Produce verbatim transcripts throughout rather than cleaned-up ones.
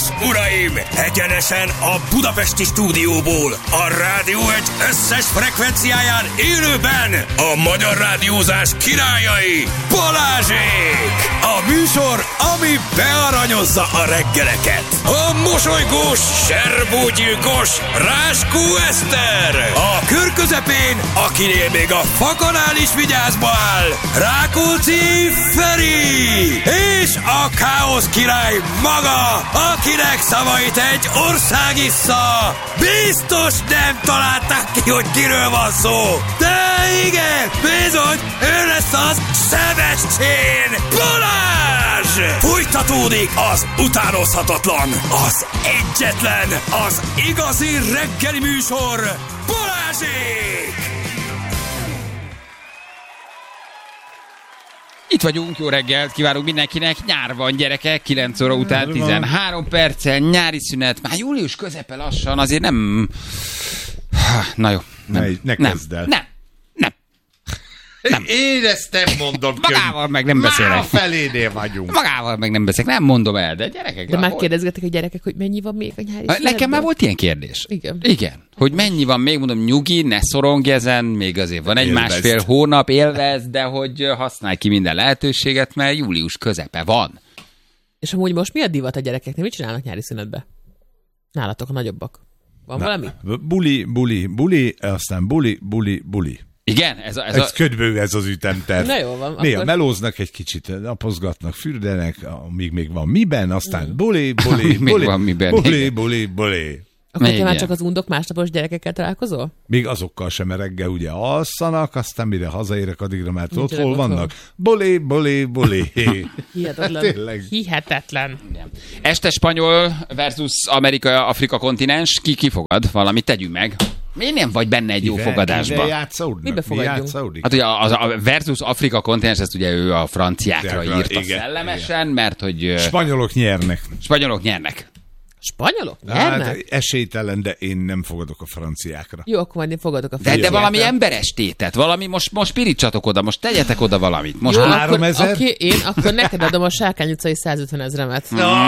és uraim, egyenesen a budapesti stúdióból, a Rádió egy összes frekvenciáján élőben a magyar rádiózás királyai, Balázsék! A műsor, ami bearanyozza a reggeleket. A mosolygós, serbógyilkos Ráskó Eszter! A kör közepén, akinél még a fakanál is vigyázba áll, Rákóczi Feri! És a káosz király maga, akinek szavait egy ország issza. Biztos nem találták ki, hogy kiről van szó. De igen, bizony, ő lesz az Sebestyén Balázs! Fújtatódik az utánozhatatlan, az egyetlen, az igazi reggeli műsor, Balázsék! Itt vagyunk, jó reggelt kívánunk mindenkinek, nyár van gyerekek, kilenc óra után tizenhárom perccel, nyári szünet, már július közepe lassan, azért nem... Na jó, nem, ne, ne kezd el. Nem, nem, nem. Én ezt nem mondom. Magával meg nem beszélek. Már a felénél vagyunk. Magával meg nem beszélek, nem mondom el, de gyerekek... De már kérdezgetik a gyerekek, hogy mennyi van még a nyári szünetben? Nekem már volt ilyen kérdés. Igen. Igen. Hogy mennyi van még, mondom, nyugi, ne szorongj ezen, még azért van egy Élvezd. másfél hónap, élvezd, de hogy használj ki minden lehetőséget, mert július közepe van. És amúgy most mi a divat a gyerekeknek? Mit csinálnak nyári szünetbe? Nálatok a nagyobbak. Van Na, valami? Buli, buli, buli, aztán buli, buli, buli. Igen? Ez, a, ez, ez a... ködbő ez az ütemterv. Na jó van. Néha akkor... melóznak egy kicsit, napozgatnak, fürdenek, amíg még van miben, aztán buli, buli, még buli, van miben, buli, igen. buli, buli. Akkor te Igen. már csak az undok másnapos gyerekekkel találkozol? Még azokkal sem, mert reggel ugye alszanak, aztán mire hazaérek, addigra már Nincsenek otthon otthon. vannak. Buli, buli, buli. Hihetetlen. Tényleg. Hihetetlen. Este spanyol versus Amerika, Afrika kontinens, ki kifogad? Valamit tegyünk meg. Miért nem vagy benne egy jó Kivel- fogadásba? kivel játszódnak? Mibe Mi fogadjunk? játszódik? Hát ugye az a versus Afrika kontinens, ezt ugye ő a franciákra Franciákra, írta igen, szellemesen, mert hogy ö, Spanyolok nyernek. spanyolok nyernek. Spanyolok? Nyernek? Hát esélytelen, de én nem fogadok a franciákra. Jó, akkor majd én fogadok a De, de franciákra. valami emberes tétet, valami, most, most pirítsatok oda, most tegyetek oda valamit. Most Jó, már... három akkor, ezer? oké, én akkor neked adom a Sárkány utcai százötven ezremet.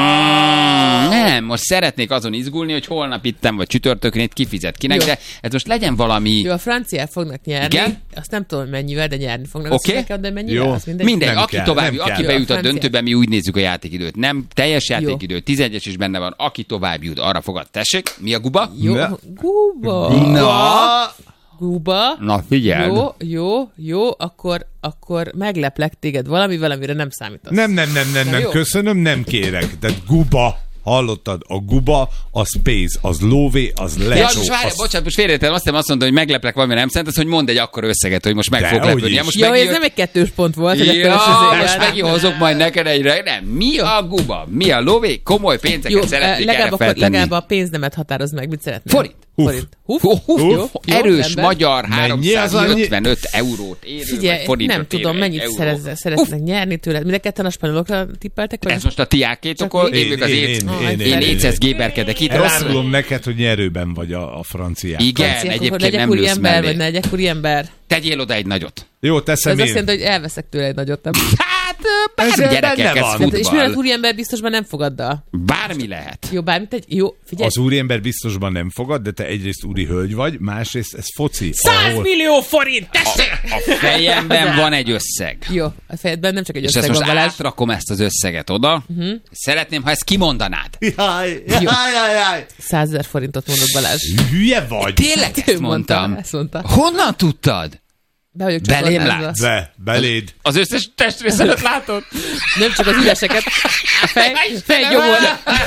Nem, most szeretnék azon izgulni, hogy holnap ittem, vagy csütörtökön itt kifizet kinek, Jó. de ez most legyen valami... Jó, a franciák fognak nyerni. Igen? Azt nem tudom, hogy mennyivel, de nyerni fognak. Oké. Azt de mennyivel? Jó. Az mindegy. Mindegy, Nem aki kell, tovább, nem aki kell. bejut a Jó, a döntőben, mi úgy nézzük a játékidőt. Nem teljes játékidő, tizenegyes is benne van, aki tovább jut, arra fogad. Tessék, mi a guba? Jó, Na. Guba. Na, Guba. na figyeld. Jó, jó, jó, akkor, akkor megleplek téged valamivel, amire nem számítasz. Nem, nem, nem, nem, Na nem, jó. köszönöm, nem kérek. Tehát guba, hallottad? A guba, az pénz, az lóvé, az Ja, lecsó. most várj, az... bocsánat, most félreértem, azt nem azt mondta, hogy megleplek valami, nem szent, az, hogy mondd egy akkora összeget, hogy most meg De, fog hogy lepődni. is. Ja, most Jó, megjött- ez nem egy kettős pont volt, hogy Ja, akkor most meghozok majd neked egyre. Nem, mi a guba? Mi a lóvé? Komoly pénzeket Jó, szeretnék legalább, erre akkor, feltenni. legalább a pénznemet határozd meg, mit szeretnél? Forint. Huf. Forint. Huf. Hú, hú, Jó, jó, jó, erős rendben. magyar Mennyi az annyi? háromszázötvenöt eurót érő, Figyelj, vagy forintot nem tudom, érő mennyit euró. szerez, szeretnek nyerni tőled. Mind a ketten a spanyolokra tippeltek? Vagy? Ez most a tiákétokon, Csak én Én, még az én, éc, én, Ah, én, én én én, éces géberkedek itt rossz. Elárulom neked, hogy nyerőben vagy a, a franciák. Igen, Franciák, akkor egyébként legyek nem úri lősz ember, vagy ne mellé. legyek úri ember. Tegyél oda egy nagyot. Jó, Ez teszem azt én. jelenti, hogy elveszek tőle egy nagyot, nem? Hát, bár Ez gyerekek, benne ez van. Tehát, és mi az futball. úri ember biztosban nem fogaddal? Bármi lehet. Jó, bármit egy... Jó, figyelj. Az úriember biztosban nem fogad, de te egyrészt úri hölgy vagy, másrészt ez foci. száz millió forint, tessék! A fejemben van egy összeg. Jó, a fejedben nem csak egy És ezt összeg most van, Balázs. átrakom ezt az összeget oda. Uh-huh. Szeretném, ha ezt kimondanád. Jaj, jaj, jaj, jaj. százezer forintot mondok, Balázs. Hülye vagy? Tényleg Ő ezt mondtam. Ezt mondta. Honnan tudtad? Be vagyok csak Belém ornázva. látsz? Be, beléd. Az összes testrészedet látod? Nem csak az ügyeseket. A fej, fej gyomor.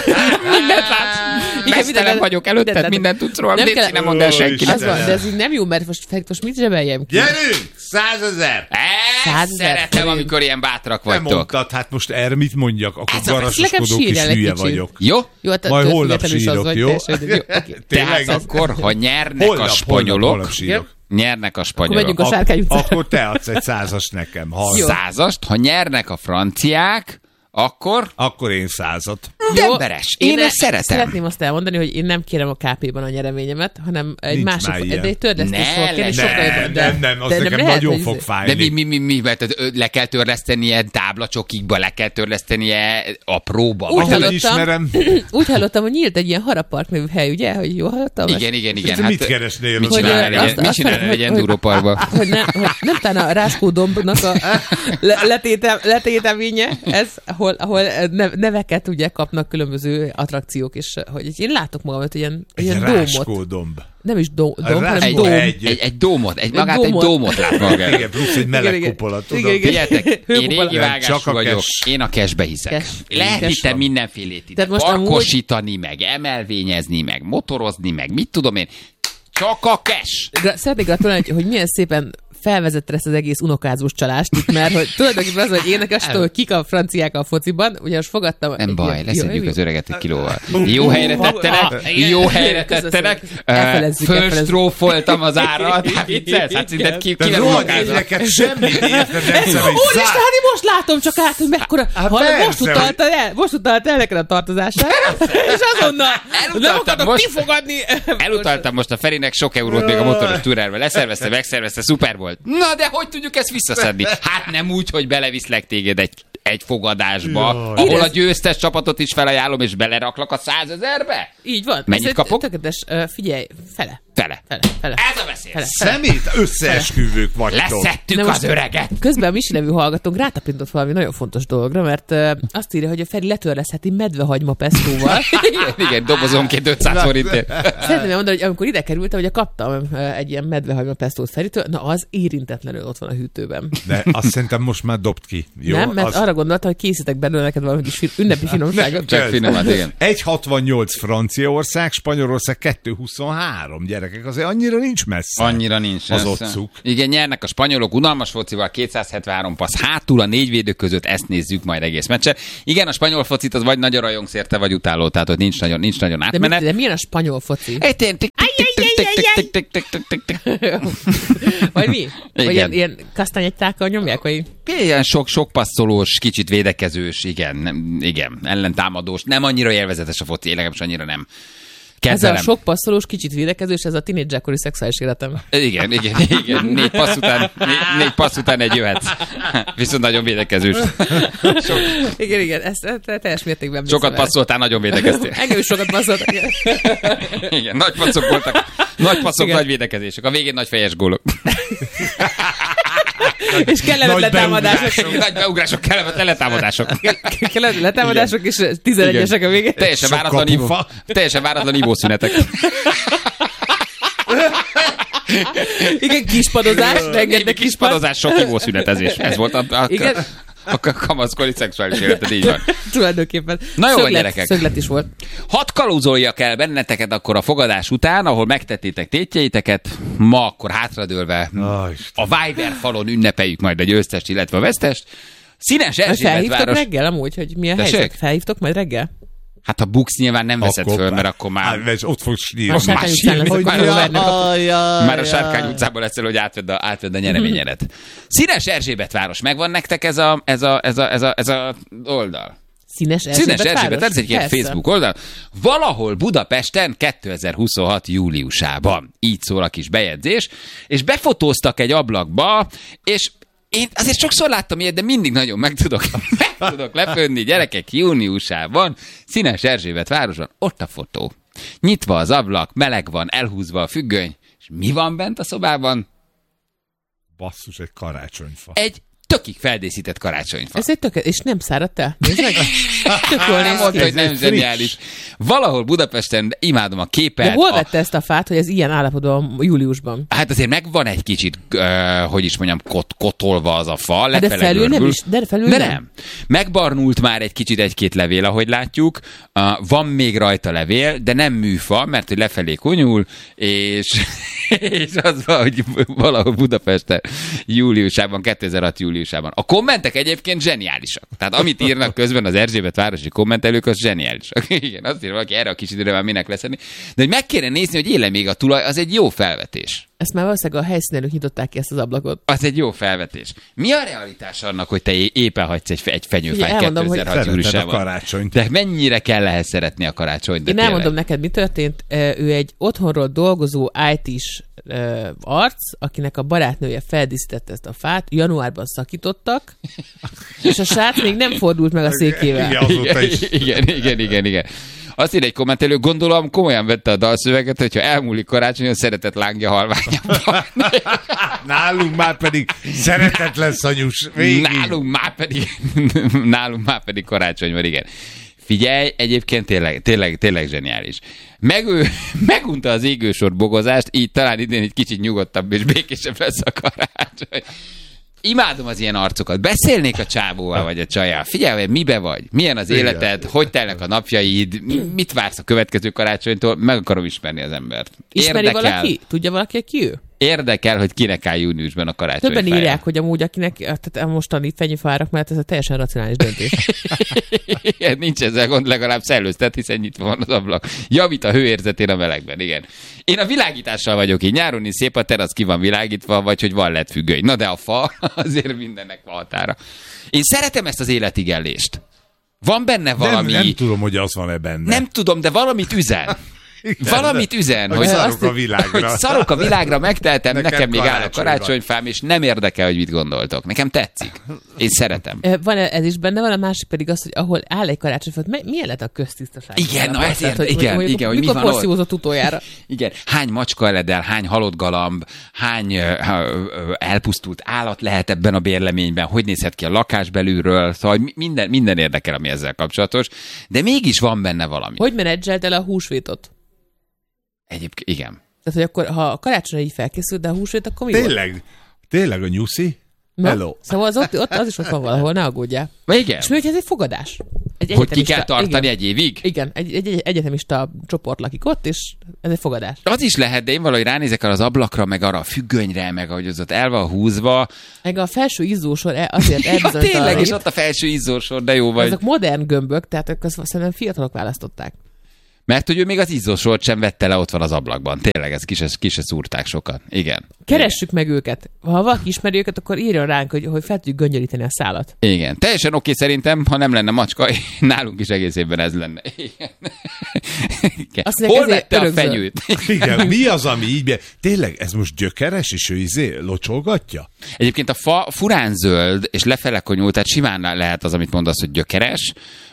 Mindent látsz. Mesztelen minden- vagyok előtted, mindent- mindent tudsz róla. Nem Légy, kell- nem mondd el Ó, senkinek. Az van, de ez így nem jó, mert most, Feri, most mit zsebeljem ki? Gyerünk! Százezer! Ezt Százezer szeretem, forint. amikor ilyen bátrak Nem vagytok. mondtad, hát most erre mit mondjak? Akkor Ez a- garasoskodó legalább kis sírjál egy hülye kicsit. vagyok. Jó? Jó, hát Majd tőled holnap függetlenül is az sírok, vagy, jó? teljesen, jó, oké. Tehát Tényleg? akkor, ha nyernek Holnap, a holnap, spanyolok, holnap sírok. nyernek a Akkor megyünk spanyolok. a Sárkány utcára. Akkor te adsz egy százast nekem. Ha Jó. Százast, ha nyernek a franciák, akkor Akkor én százat. Emberes. Én, én ezt szeretem. Szeretném azt elmondani, hogy én nem kérem a ká pé-ban a nyereményemet, hanem egy Nincs másik, de egy törlesztés Ne, fog kérni, ne, sokkal Nem, jobb. De, nem, nem, az de nekem lehet, nagyon hogy- fog fájni. De mi, mi, mi, mi, mert le kell törlesztenie táblacsokikba, le kell törlesztenie a próba. Úgy Ahogy hallottam, ismerem. úgy hallottam, hogy nyílt egy ilyen Harapark nevű hely, ugye? Hogy jól hallottam? Igen, igen, igen. Te mit keresnél Mit ott? csinálnál Hogy, egy, azt- mit azt- csinálnál hogy- egy hogy- endúróparkba? Hogy, ne, hogy nem talán a Ráskó dombnak a le, letétem, letéteménye, ez, ahol, ahol ne, neveket ugye kapnak különböző attrakciók, és hogy én látok magamat ilyen, Egy ilyen dómot. ráskódomb. Nem is dóm, dóm hanem Ráskó dóm. egy. Egy, egy dómot, egy, magát egy dómot. dómot lát maga. Igen, plusz egy meleg Igen, igen. kupola, Igen, tudod? igen. Figyeljetek, én Hőkupola. régi Nem, vágású csak a vagyok. cash. Én a cashbe hiszek. Cash. Lehet Cash itt van. mindenfélét ide. Tehát most Parkosítani, meg emelvényezni, meg motorozni, meg mit tudom én. Csak a cash. Gra- Szeretnék gratulálni, hogy, hogy milyen szépen felvezette ezt az egész unokázós csalást itt, mert hogy tulajdonképpen az, hogy énekestől, hogy kik a franciák a fociban, ugye most fogadtam... Nem egy baj, ilyen- leszedjük jó, az öreget egy kilóval. Jó helyre tettenek, jó helyre Köszönöm, tettenek. köszönöm. Elfelezzük, elfelezzük. Fölstrófoltam az árat. Hát viccelsz, hát szinte ki, Te ki nem rohadt magázol. egyeket semmit érted, nem szem egy Úristen, szá... hát én most látom csak át, hogy mekkora... Hát Hallod, persze, most utaltad el, most utaltad el neked a tartozását, és azonnal nem Elutaltam akarok most. kifogadni. Elutaltam most a Ferinek sok eurót még a motoros túrárba. Leszervezte, megszervezte, szuper volt. Na, de hogy tudjuk ezt visszaszedni? Hát nem úgy, hogy beleviszlek téged egy, egy fogadásba, Jaj. ahol a Érez- győztes csapatot is felajánlom, és beleraklak a százezerbe? Így van. Mennyit Ez egy kapok? Tökéletes, ö, figyelj, fele. Fele. Fele, fele. Ez a veszély. Fele, fele. Szemét összeesküvők vagytok. Leszettük Na az most- öreget. Közben a Misi nevű hallgatónk rátapintott valami nagyon fontos dologra, mert uh, azt írja, hogy a Feri letörleszheti medvehagyma pestóval. Igen, igen, dobozonként ötszáz forintért. Szeretném elmondani, hogy amikor ide kerültem, ugye kaptam uh, egy ilyen medvehagyma pestót Feritől, na az érintetlenül ott van a hűtőben. De azt szerintem most már dobd ki. Jó? nem, mert az... arra gondoltam, hogy készítek belőle neked valami kis fi- ünnepi finomságot. Csak Ez- finomat, igen. egy hatvannyolc Franciaország, Spanyolország kettő huszonhárom, gyerekek, azért annyira nincs messze. Annyira nincs. Az ez. otcuk. Igen, nyernek a spanyolok unalmas focival, kétszázhetvenhárom passz hátul a négy védő között, ezt nézzük majd egész meccset. Igen, a spanyol focit az vagy nagyon rajongsz érte, vagy utáló, tehát ott nincs nagyon, nincs nagyon De, átmenet. mi, de milyen a spanyol foci? Egy ilyen tik- tik- tik- tik- tik- tik- tik- tik- tik- tik- Vagy mi? Vagy Igen. ilyen, ilyen kasztányegytákkal nyomják, vagy? Ilyen sok, sok passzolós, kicsit védekezős, igen, nem, igen, ellentámadós, nem annyira élvezetes a foci, én legalábbis annyira nem. Ez a Kezelem. sok passzolós, kicsit védekezős, ez a tínédzserkori szexuális életem. Igen, igen, igen. Négy passz után, négy, négy passz után egy jöhet. Viszont nagyon védekezős. Sok, Igen, igen, ezt, ezt teljes mértékben sokat emlékszem el. passzoltál, nagyon védekeztél. Engem is sokat passzoltak. igen. Igen, nagy passzok voltak. Nagy passzok, Igen. nagy védekezések. A végén nagy fejes gólok. És kellemetlen Nagy támadások. Nagy beugrások, kellemetlen letámadások. Kellemetlen letámadások, és tizenegyesek a végén. Teljesen Sok váratlan ivó. kapufa. Teljesen váratlan ivószünetek. Igen, kispadozás, rengeteg Kis kispad. padozás, sok ivószünetezés. Ez volt a, a, Igen. a, a kamaszkori szexuális életed, így van. Tulajdonképpen. Na jó, Szöglet, gyerekek. Szöglet is volt. Hadd kalózoljak el benneteket akkor a fogadás után, ahol megtettétek tétjeiteket, ma akkor hátradőlve Aj, a Viber falon ünnepeljük majd a győztest, illetve a vesztest. Színes Majd Erzsébet felhívtok város. reggel amúgy, hogy mi a Tessék? helyzet? Felhívtok majd reggel? Hát a buksz nyilván nem veszed föl, mert akkor már... Hát, mert ott fogsz sírni. A Sárkány más utcán lesz, hogy akkor már- vernek a- Már a Sárkány utcában leszel, hogy átvedd a, átvedd a nyereményedet. Színes Erzsébet város. Megvan nektek ez a, ez a, ez a, ez a, ez a oldal? Színes Erzsébet Színes Erzsébet, város? ez egy ilyen Persze. Facebook oldal. Valahol Budapesten kétezer-huszonhat júliusában. Így szól a kis bejegyzés. És befotóztak egy ablakba, és én azért sokszor láttam ilyet, de mindig nagyon meg tudok, meg tudok lepődni, gyerekek, júniusában, Színes Erzsébet városban, ott a fotó. Nyitva az ablak, meleg van, elhúzva a függöny, és mi van bent a szobában? Basszus, egy karácsonyfa. Egy tökig feldészített karácsonyfa. Ez egy tökélet, és nem száradt el? Nézd meg. Tök jól Nem néz mondta, ki. hogy nem Ez friss. zseniális. Valahol Budapesten imádom a képet. De hol a- vette ezt a fát, hogy ez ilyen állapotban júliusban? Hát azért megvan egy kicsit, uh, hogy is mondjam, kot, kotolva az a fa, De lefele felül nem görbül. is, de felül De nem. nem. Megbarnult már egy kicsit egy-két levél, ahogy látjuk. Uh, van még rajta levél, de nem műfa, mert hogy lefelé konyul, és, és az van, hogy valahol Budapesten júliusában, kétezer-hat júliusában. A kommentek egyébként zseniálisak. Tehát amit írnak közben az Erzsébet városi kommentelők, az zseniálisak. Igen, azt írja valaki, erre a kis időre már minek leszedni. De hogy meg kéne nézni, hogy éle még a tulaj, az egy jó felvetés. Ezt már valószínűleg a helyszínelők nyitották ki ezt az ablakot. Az egy jó felvetés. Mi a realitás annak, hogy te éppen hagysz egy, egy fenyőfát kétezer-hat júliusában? De mennyire kell ehhez szeretni a karácsonyt? Én elmondom neked, mi történt. Ő egy otthonról dolgozó í té-s uh, arc, akinek a barátnője feldíszítette ezt a fát, januárban szakítottak, és a srác még nem fordult meg a székével. Igen, igen, igen, igen, igen. Azt ír egy kommentelő, gondolom komolyan vette a dalszöveget, hogyha elmúlik karácsonyon, szeretet lángja halványabban. Nálunk már pedig szeretet lesz anyus. Végig. Nálunk már pedig, nálunk már pedig karácsony van, igen. Figyelj, egyébként tényleg, tényleg, tényleg zseniális. Meg ő, megunta az égősor bogozást, így talán idén egy kicsit nyugodtabb és békésebb lesz a karácsony. Imádom az ilyen arcokat. Beszélnék a csávóval vagy a csajjal. Figyelj, hogy mibe vagy, milyen az életed, igen. Hogy telnek a napjaid, mit vársz a következő karácsonytól, meg akarom ismerni az embert. Ismeri Érdekel. valaki? Tudja valaki, ki ő? Érdekel, hogy kinek áll júniusban a karácsony. Többen írják, hogy amúgy akinek, tehát a mostani fenyőfárak mellett ez a teljesen racionális döntés. Igen, nincs ezzel gond, legalább szellőztet, hiszen nyitva van az ablak. Javít a hőérzetén a melegben, igen. Én a világítással vagyok így. Nyáron is szép a terasz, ki van világítva, vagy hogy van lett függöny. Na de a fa azért mindennek van határa. Én szeretem ezt az életigellést. Van benne valami... Nem, nem tudom, hogy az van-e benne. Nem tudom, de valamit üzen. Igen, valamit üzen, hogy, hogy szarok a világra. Hogy szarok a világra, megteltem, nekem, nekem még áll a karácsonyfám, karácsonyfám, és nem érdekel, hogy mit gondoltok. Nekem tetszik. Én szeretem. Van ez is benne, van a másik pedig az, hogy ahol áll egy karácsonyfa, milyen lett a köztisztaság? Igen, na ezért, hogy, igen, hogy, igen, hogy mi mikor van porszívózott utoljára? Igen, hány macska eledel, hány halott galamb, hány uh, uh, elpusztult állat lehet ebben a bérleményben, hogy nézhet ki a lakás belülről, szóval minden, minden érdekel, ami ezzel kapcsolatos, de mégis van benne valami. Hogy menedzselt el a húsvétot? Egyébként igen. Tehát, hogy akkor, ha a karácsonyra így felkészült, de a húsvét, akkor mi Tényleg? volt? Tényleg a nyuszi? No. Hello. Szóval az, ott, ott, az is ott van valahol, ne aggódjál. Igen. És mi, hogy ez egy fogadás? Egy hogy ki kell tartani igen, egy évig? Igen, egy, egy, egy egyetemista csoport lakik ott, és ez egy fogadás. Az is lehet, de én valahogy ránézek arra az ablakra, meg arra a függönyre, meg ahogy az ott el van húzva. Meg a felső izzósor azért elbizonytalan. Ja, tényleg, és ott a felső izzósor, de jó vagy. Ezek modern gömbök, tehát ők azt szerintem fiatalok választották. Mert hogy ő még az izzósort sem vette le, ott van az ablakban. Tényleg, ez ki se, ki se szúrták sokan. Igen. Keressük Igen. meg őket. Ha valaki ismeri őket, akkor írjon ránk, hogy, hogy fel tudjuk göngyölíteni a szálat. Igen. Teljesen oké szerintem, ha nem lenne macska, nálunk is egész évben ez lenne. Igen. Igen. Hol vette a fenyőt? Igen, mi az, ami így... Tényleg, ez most gyökeres, és ő izé locsolgatja? Egyébként a fa furán zöld, és lefele konyult, tehát simán lehet az, amit mondasz, hogy gyökeres,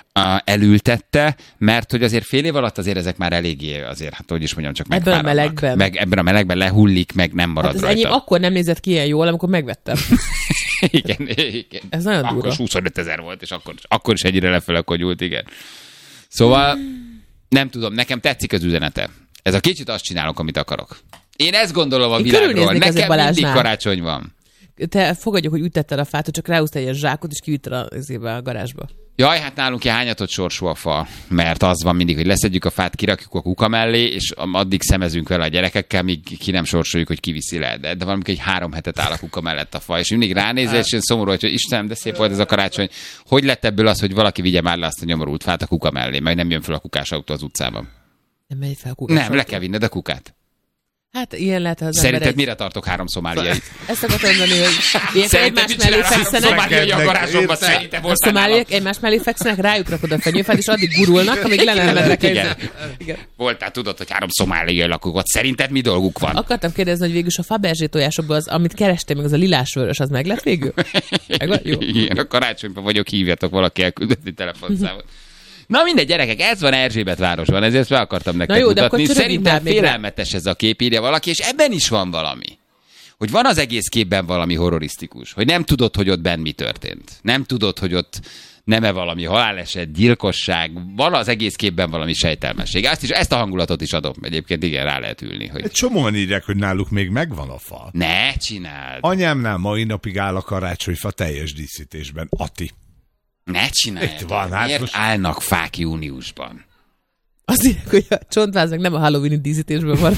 elültette, mert hogy azért fél év alatt azért ezek már eléggé azért, hát hogy is mondjam, csak ebben a melegben. Meg ebben a melegben lehullik, meg nem marad hát az rajta. Enyém akkor nem nézett ki ilyen jól, amikor megvettem. igen, igen. Ez nagyon akkor durva. huszonöt ezer volt, és akkor, akkor is egyre lefele konyult, igen. Szóval nem tudom, nekem tetszik az üzenete. Ez a kicsit azt csinálok, amit akarok. Én ezt gondolom a Én világról. Nekem Balázsnál. mindig karácsony van. Te fogadjuk, hogy ütetted a fát, hogy csak ráhúztál egy zsákot, és kivitted a, a garázsba. Jaj, hát nálunk ilyen hányatott sorsú a fa, mert az van mindig, hogy leszedjük a fát, kirakjuk a kuka mellé, és addig szemezünk vele a gyerekekkel, míg ki nem sorsoljuk, hogy kiviszi le. De, de valamikor egy három hetet áll a kuka mellett a fa, és mindig ránézel, és én szomorú, hogy Istenem, de szép volt ez a karácsony. Hogy lett ebből az, hogy valaki vigye már le azt a nyomorult fát a kuka mellé, majd nem jön fel a kukás autó az utcában? Nem megy fel a kukás Nem, autó. le kell vinned a kukát. Hát ilyen lehet az Szerinted egy... mire tartok három szomáliait? Ezt akartam mondani, hogy ilyenkor egymás mellé fekszenek. Szomáliai a garázsomban szerintem a szomáliak egymás mellé fekszenek, rájuk rakod a fenyőfát, és addig gurulnak, amíg le nem mennek. Igen. Igen. Voltál, tudod, hogy három szomáliai lakók ott. Szerinted mi dolguk van? Akartam kérdezni, hogy végülis a Fabergé tojásokban az, amit kerestél, meg az a lilás-vörös, az meg lett végül? Jó. Igen, a karácsonyban vagyok, hívjatok valaki elküldeni telefonszámot. Na mindegy, gyerekek, ez van Erzsébet városban, ezért fel akartam nektek jó, mutatni. Szerintem félelmetes ez a kép, írja valaki, és ebben is van valami. Hogy van az egész képben valami horrorisztikus. Hogy nem tudod, hogy ott benn mi történt. Nem tudod, hogy ott nem-e valami haláleset, gyilkosság. Van az egész képben valami sejtelmesség. Ezt, is, ezt a hangulatot is adom. Egyébként igen, rá lehet ülni. Hogy... Egy csomóan írják, hogy náluk még megvan a fa. Ne csináld! Anyámnál mai napig áll a karácsonyfa teljes díszítésben. Ati. Ne csinálj! Itt van, hát miért most... állnak fák júniusban? Azt írják, hogy a csontváz meg nem a Halloween-i díszítésben van.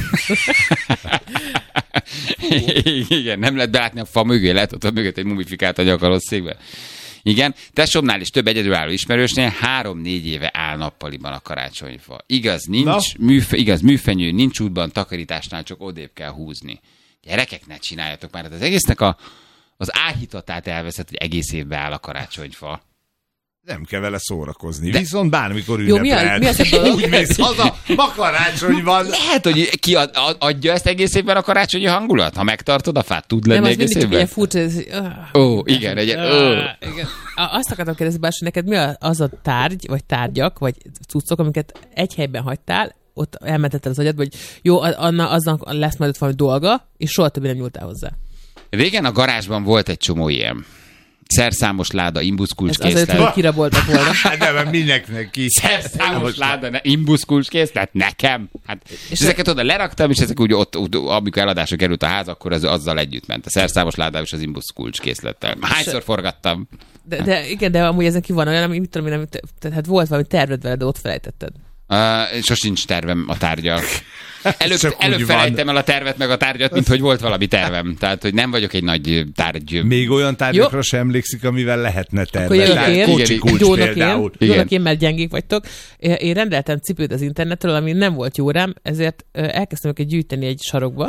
Igen, nem lehet belátni a fa mögé, lehet ott a mögött egy mumifikált anyag a rossz székben. Igen, tesómnál is több egyedülálló ismerősnél három-négy éve áll nappaliban a karácsonyfa. Igaz, nincs, műfe, igaz, műfenyő, nincs útban, takarításnál csak odébb kell húzni. Gyerekek, ne csináljatok már. Az egésznek a, az áhítatát elveszett, hogy egész évben áll a karácsonyfa. Nem kell vele szórakozni. De... Viszont bármikor Jó, mi a, mi az a dolog? úgy mész haza, ma karácsony van. Lehet, hogy ki ad, adja ezt egész évben a karácsonyi hangulat? Ha megtartod a fát, tud lenni nem, egész évben? Nem, az évben? mindig csak ilyen furcsa. Ó, igen, egy... Uh, igen. Azt akartam kérdezni, Bárs, hogy neked mi az a tárgy, vagy tárgyak, vagy cuccok, amiket egy helyben hagytál, ott elmentetted az agyadba, hogy jó, anna, aznak lesz majd ott valami dolga, és soha többé nem nyúltál hozzá. Régen a garázsban volt egy csomó ilyen. Szerszámos láda, imbuszkulcskészlet. Ez azért, hogy kiraboltak volna. De mert mindenkinek ki. Szerszámos láda, imbuszkulcskészlet, nekem. Hát, és ezeket oda leraktam, és ezek úgy ott, ott amikor eladásra került a ház, akkor ez azzal együtt ment. A szerszámos ládával és az imbuszkulcskészlettel. Hányszor forgattam? De, de igen, de amúgy ezen ki van olyan, ami mit tudom én, amit, tehát volt valami terved vele, de ott felejtetted. Uh, sosincs tervem a tárgyal. Előbb, előbb felejtem el a tervet meg a tárgyat, mint hogy volt valami tervem. Tehát, hogy nem vagyok egy nagy tárgy. Még olyan tárgyakra sem emlékszik, amivel lehetne tervezni. Akkor jövök én, kocsi kulcs például. Én, jónak én, mert gyengék vagytok. Én rendeltem cipőt az internetről, ami nem volt jó rám, ezért elkezdtem őket gyűjteni egy sarokba,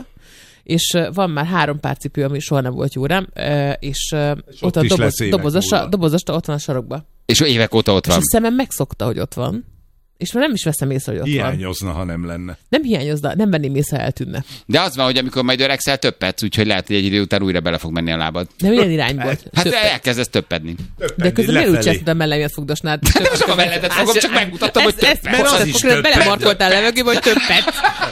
és van már három pár cipő, ami soha nem volt jó rám, és, és ott, ott a doboz, dobozos, dobozos ott van a sarokba. És évek óta ott van. És a szemem megszokta, hogy ott van. És már nem is veszem észre, hogy ott hiányozna, van. ha nem lenne. Nem hiányozna, nem venném észre, eltűnne. De az van, hogy amikor majd öregszel, többet, úgyhogy lehet, hogy egy idő után újra bele fog menni a lábad. De milyen irányból? Hát elkezdesz többedni. De közben miért úgy csinálsz, hogy a mellemet fogdosnád? Nem csak a melledet fogom, csak megmutatom, hogy többet. Mert az is többet. Belemarkoltál levegőbe, hogy többet.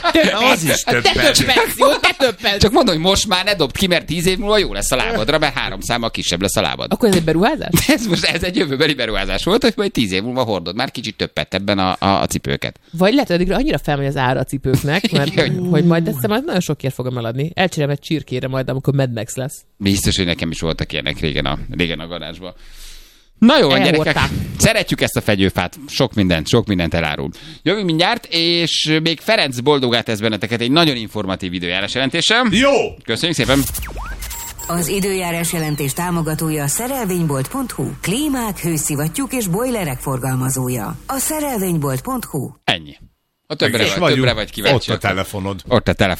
Az is többet. Te többet, jó, te többet. Csak mondom, hogy most már ne dobd ki, mert tíz év múlva jó lesz a lábadra, mert három számmal kisebb lesz a lábad. Akkor ez egy beruházás? Ez most ez egy jövőbeli beruházás volt, hogy majd tíz év múlva hordod már kicsit többet ebben a, a, a cipőket. Vagy lehet, hogy addigra annyira felmegy az ára a cipőknek, mert hogy majd egyszer majd nagyon sokért fogom eladni. Elcserélem egy csirkére majd, amikor Mad Max lesz. Biztos, hogy nekem is voltak ilyenek régen a, régen a garázsban. Na jó, gyerekek, szeretjük ezt a fegyőfát. Sok mindent, sok mindent elárul. Jövünk mindjárt, és még Ferenc boldogát tesz benneteket egy nagyon informatív időjárás jelentéssel. Jó! Köszönjük szépen! Az időjárás jelentés támogatója a szerelvénybolt pont hu. Klímák, hőszivattyúk és bojlerek forgalmazója. A szerelvénybolt pont hu. Ennyi. A többre, vagy, többre vagy kíváncsi. Ott a telefonod. Ott a telefon.